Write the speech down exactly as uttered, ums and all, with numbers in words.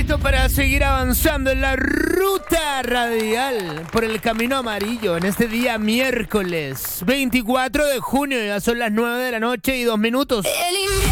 listo para seguir avanzando en la ruta radial por el camino amarillo en este día miércoles veinticuatro de junio. Ya son las nueve de la noche y dos minutos. El